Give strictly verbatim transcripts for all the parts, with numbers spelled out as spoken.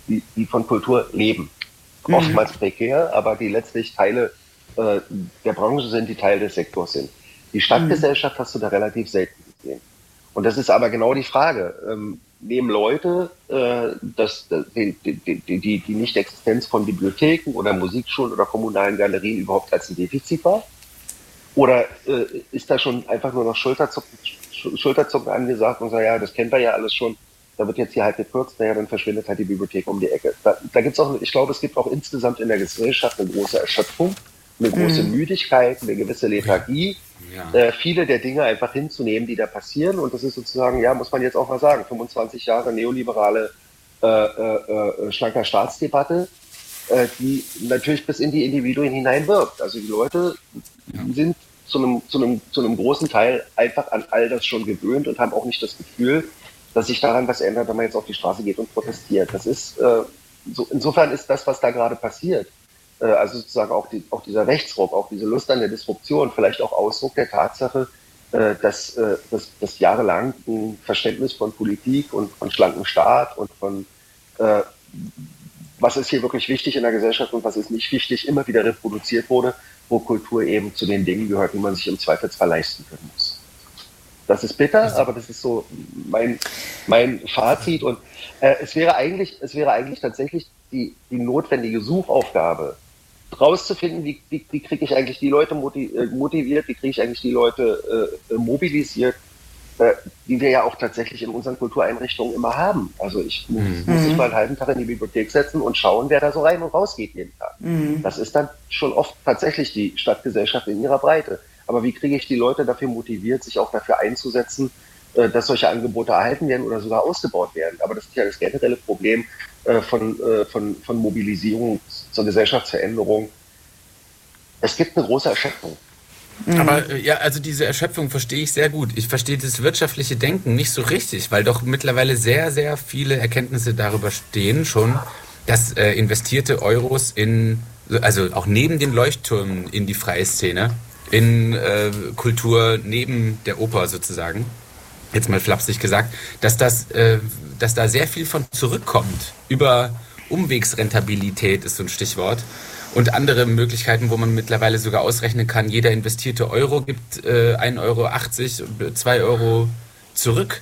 die, die von Kultur leben. Mhm. Oftmals prekär, aber die letztlich Teile äh, der Branche sind, die Teil des Sektors sind. Die Stadtgesellschaft mhm. hast du da relativ selten gesehen. Und das ist aber genau die Frage. Ähm, nehmen Leute äh, das, das, die, die, die, die, die Nicht-Existenz von Bibliotheken oder Musikschulen oder kommunalen Galerien überhaupt als ein Defizit wahr? Oder äh, ist da schon einfach nur noch Schulterzucken, Schulterzucken angesagt und sagt, ja, das kennt wir ja alles schon, da wird jetzt hier halt gekürzt, naja, dann verschwindet halt die Bibliothek um die Ecke. Da, da gibt's auch, ich glaube, es gibt auch insgesamt in der Gesellschaft eine große Erschöpfung, eine große mhm. Müdigkeit, eine gewisse Lethargie, ja. äh, viele der Dinge einfach hinzunehmen, die da passieren. Und das ist sozusagen, ja, muss man jetzt auch mal sagen, fünfundzwanzig Jahre neoliberale äh, äh, äh, schlanker Staatsdebatte, äh, die natürlich bis in die Individuen hineinwirkt. Also die Leute ja. sind zu einem, zu einem, zu einem großen Teil einfach an all das schon gewöhnt und haben auch nicht das Gefühl, dass sich daran was ändert, wenn man jetzt auf die Straße geht und protestiert. Das ist, äh, so, insofern ist das, was da gerade passiert, äh, also sozusagen auch, die, auch dieser Rechtsruck, auch diese Lust an der Disruption, vielleicht auch Ausdruck der Tatsache, äh, dass, äh, dass, dass jahrelang ein Verständnis von Politik und von schlankem Staat und von äh, was ist hier wirklich wichtig in der Gesellschaft und was ist nicht wichtig, immer wieder reproduziert wurde, wo Kultur eben zu den Dingen gehört, die man sich im Zweifelsfall leisten können muss. Das ist bitter, aber das ist so mein, mein Fazit. Und äh, es wäre eigentlich, es wäre eigentlich tatsächlich die, die notwendige Suchaufgabe, rauszufinden, wie, wie, wie kriege ich eigentlich die Leute motiviert, wie kriege ich eigentlich die Leute äh, mobilisiert, äh, die wir ja auch tatsächlich in unseren Kultureinrichtungen immer haben. Also ich muss, mhm. muss mich mal einen halben Tag in die Bibliothek setzen und schauen, wer da so rein und raus geht jeden Tag. Mhm. Das ist dann schon oft tatsächlich die Stadtgesellschaft in ihrer Breite. Aber wie kriege ich die Leute dafür motiviert, sich auch dafür einzusetzen, äh, dass solche Angebote erhalten werden oder sogar ausgebaut werden? Aber das ist ja das generelle Problem äh, von, äh, von, von Mobilisierung zur Gesellschaftsveränderung. Es gibt eine große Erschöpfung. Aber äh, ja, also diese Erschöpfung verstehe ich sehr gut. Ich verstehe das wirtschaftliche Denken nicht so richtig, weil doch mittlerweile sehr, sehr viele Erkenntnisse darüber stehen schon, dass äh, investierte Euros in, also auch neben den Leuchttürmen in die freie Szene, in äh, Kultur neben der Oper sozusagen, jetzt mal flapsig gesagt, dass das, äh, dass da sehr viel von zurückkommt. Über Umwegsrentabilität ist so ein Stichwort. Und andere Möglichkeiten, wo man mittlerweile sogar ausrechnen kann, jeder investierte Euro gibt äh, ein Euro achtzig, zwei Euro zurück.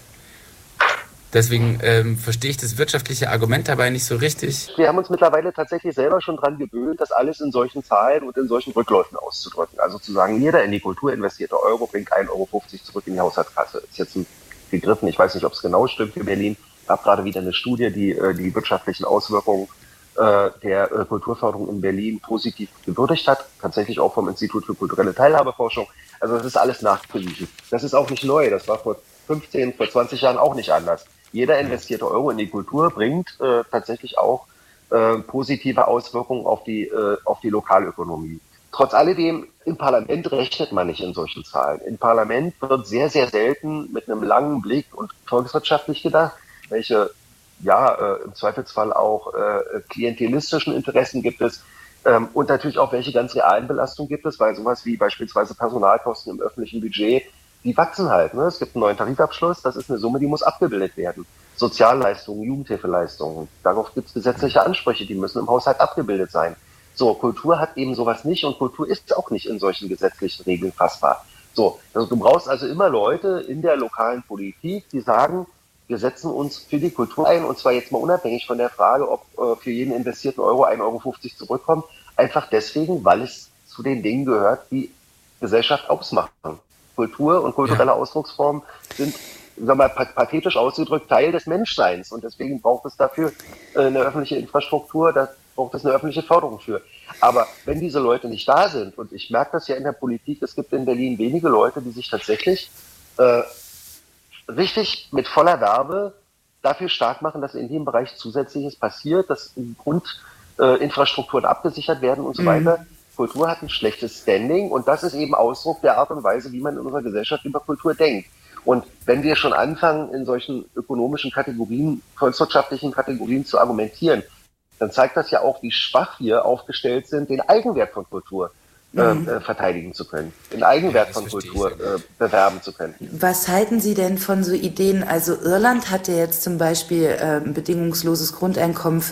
Deswegen ähm, verstehe ich das wirtschaftliche Argument dabei nicht so richtig. Wir haben uns mittlerweile tatsächlich selber schon dran gewöhnt, das alles in solchen Zahlen und in solchen Rückläufen auszudrücken. Also zu sagen, jeder in die Kultur investierte Euro bringt ein Euro fünfzig zurück in die Haushaltskasse. Ist jetzt ein gegriffen, ich weiß nicht, ob es genau stimmt für Berlin. Ich habe gerade wieder eine Studie, die die wirtschaftlichen Auswirkungen äh, der äh, Kulturförderung in Berlin positiv gewürdigt hat. Tatsächlich auch vom Institut für kulturelle Teilhabeforschung. Also das ist alles nachgewiesen. Das ist auch nicht neu. Das war vor fünfzehn, vor zwanzig Jahren auch nicht anders. Jeder investierte Euro in die Kultur bringt äh, tatsächlich auch äh, positive Auswirkungen auf die, äh, auf die Lokalökonomie. Trotz alledem, im Parlament rechnet man nicht in solchen Zahlen. Im Parlament wird sehr, sehr selten mit einem langen Blick und volkswirtschaftlich gedacht, welche ja äh, im Zweifelsfall auch äh, klientelistischen Interessen gibt es ähm, und natürlich auch welche ganz realen Belastungen gibt es, weil sowas wie beispielsweise Personalkosten im öffentlichen Budget, die wachsen halt. Ne? Es gibt einen neuen Tarifabschluss, das ist eine Summe, die muss abgebildet werden. Sozialleistungen, Jugendhilfeleistungen, darauf gibt es gesetzliche Ansprüche, die müssen im Haushalt abgebildet sein. So, Kultur hat eben sowas nicht und Kultur ist auch nicht in solchen gesetzlichen Regeln fassbar. So, also du brauchst also immer Leute in der lokalen Politik, die sagen, wir setzen uns für die Kultur ein und zwar jetzt mal unabhängig von der Frage, ob äh, für jeden investierten Euro ein Euro fünfzig zurückkommt, einfach deswegen, weil es zu den Dingen gehört, die Gesellschaft ausmachen. Kultur und kulturelle ja. Ausdrucksformen sind, sagen wir mal, pathetisch ausgedrückt, Teil des Menschseins. Und deswegen braucht es dafür eine öffentliche Infrastruktur, da braucht es eine öffentliche Förderung für. Aber wenn diese Leute nicht da sind, und ich merke das ja in der Politik, es gibt in Berlin wenige Leute, die sich tatsächlich äh, richtig mit voller Werbe dafür stark machen, dass in dem Bereich Zusätzliches passiert, dass Grundinfrastrukturen äh, abgesichert werden und so mhm. weiter. Kultur hat ein schlechtes Standing und das ist eben Ausdruck der Art und Weise, wie man in unserer Gesellschaft über Kultur denkt. Und wenn wir schon anfangen, in solchen ökonomischen Kategorien, volkswirtschaftlichen Kategorien zu argumentieren, dann zeigt das ja auch, wie schwach wir aufgestellt sind, den Eigenwert von Kultur mhm. äh, verteidigen zu können, den Eigenwert ja, von Kultur äh, bewerben zu können. Was halten Sie denn von so Ideen? Also Irland hat ja jetzt zum Beispiel äh, ein bedingungsloses Grundeinkommen